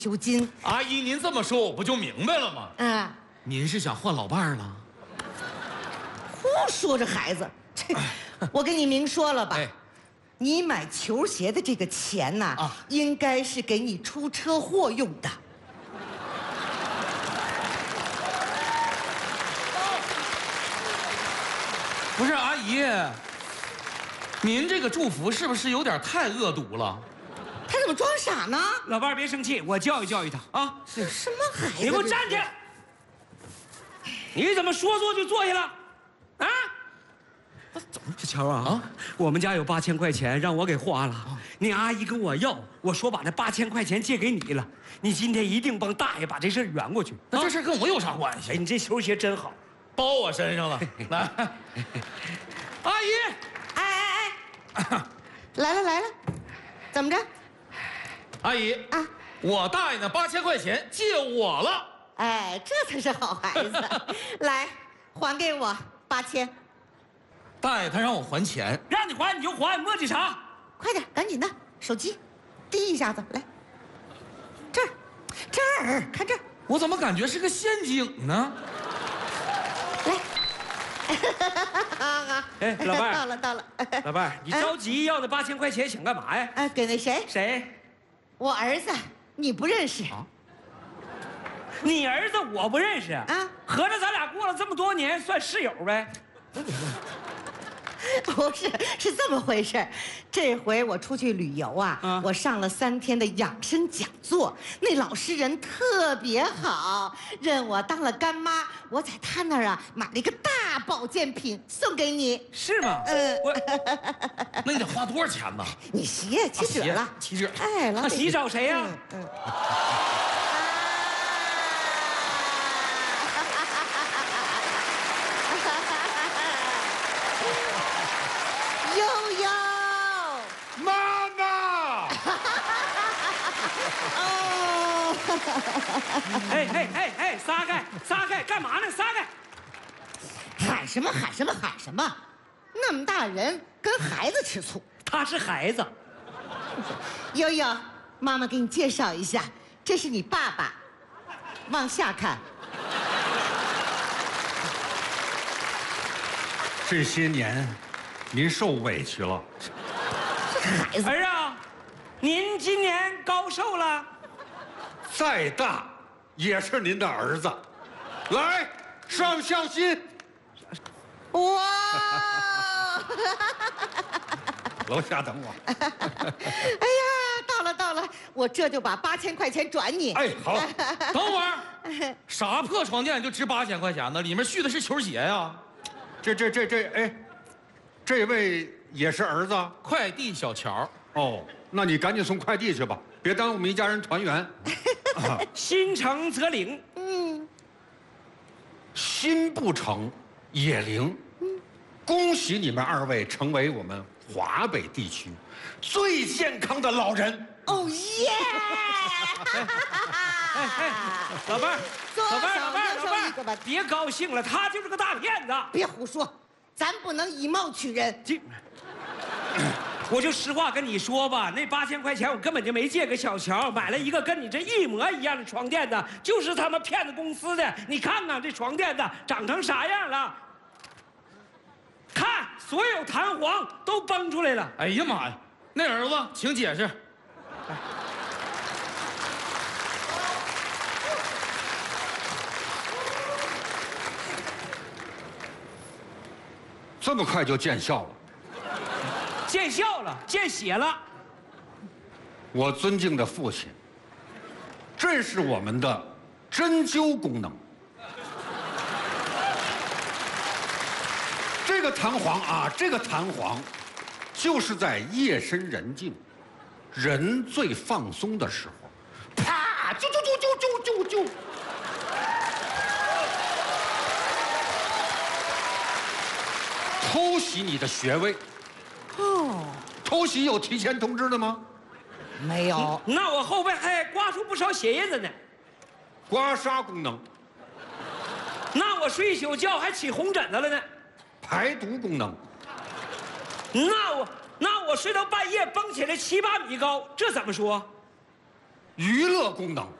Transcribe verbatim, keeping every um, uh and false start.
求金。 阿姨，您这么说我不就明白了吗？ 啊， 您是想换老伴儿了？ 胡说这孩子，这我跟你明说了吧。 哎， 你买球鞋的这个钱呐， 啊， 应该是给你出车祸用的。 不是阿姨，您这个祝福是不是有点太恶毒了？ 他怎么装傻呢？ 老伴儿别生气，我教育教育他啊！ 这什么孩子？ 你给我站起！你怎么说做就做下了？啊？怎么这乔啊？啊，我们家有八千块钱让我给花了，你阿姨跟我要，我说把这八千块钱借给你了，你今天一定帮大爷把这事圆过去。 那这事跟我有啥关系？ 哎，你这球鞋真好， 包我身上了。来，阿姨， 哎哎哎，来了来了，怎么着？ 阿姨啊， 我大爷那八千块钱借我了。 哎，这才是好孩子。来，还给我八千。 大爷他让我还钱， 让你还你就还，磨叽啥？ 快点，赶紧的，手机，滴一下子，来，这儿，这儿，看这儿， 我怎么感觉是个陷阱呢？ 来。 哎，老伴儿， 到了到了。 老伴儿，你着急要那八千块钱想干嘛呀？ 哎，给那谁？ 谁？ 我儿子，你不认识啊？ 你儿子我不认识啊？ 合着咱俩过了这么多年，算室友呗？ 不是，是这么回事。这回我出去旅游啊， 啊我上了三天的养生讲座，那老师人特别好，认我当了干妈。我在他那儿啊买了一个大保健品送给你。 是吗？ 嗯， 我那你得花多少钱呢？ 你洗七指了， 七指。 哎，老那洗找谁呀？ 嗯。悠悠， 妈妈。 哦， 哎哎哎哎，撒开撒开，干嘛呢？撒开！ 喊什么喊什么喊什么？那么大人跟孩子吃醋。 他是孩子。 悠悠，妈妈给你介绍一下，这是你爸爸，往下看。 这些年，您受委屈了。 孩子， 儿啊，您今年高寿了？ 再大也是您的儿子。来，上孝心。 哇！ 楼下等我。 哎呀，到了到了，我这就把八千块钱转你。 哎，好。 等会儿，啥破床垫就值八千块钱呢？里面续的是球鞋呀。 这这这这，哎，这位也是儿子？ 快递小乔。 哦，那你赶紧送快递去吧，别耽误我们一家人团圆。啊、 心诚则灵。 嗯， 心不诚也灵。嗯，恭喜你们二位成为我们华北地区最健康的老人。 哦耶！ 哎哎，老伴儿， 左手老伴儿，老伴儿， 右老伴儿手一个吧， 别高兴了，他就是个大骗子。 别胡说，咱不能以貌取人。 这，我就实话跟你说吧，那八千块钱我根本就没借给小乔，买了一个跟你这一模一样的床垫子，就是他们骗子公司的。你看看这床垫子长成啥样了？看，所有弹簧都崩出来了。 哎呀妈呀，那儿子，请解释。 这么快就见效了？ 见效了，见血了。 我尊敬的父亲，这是我们的针灸功能。这个弹簧啊，这个弹簧，就是在夜深人静、人最放松的时候，啪，啾啾啾啾啾啾啾。偷袭你的穴位。 哦， 偷袭有提前通知的吗？ 没有。 那我后边还刮出不少血印子呢。 刮痧功能。 那我睡一宿觉还起红疹子了呢。 排毒功能。 那我那我睡到半夜蹦起来七八米高，这怎么说？ 娱乐功能。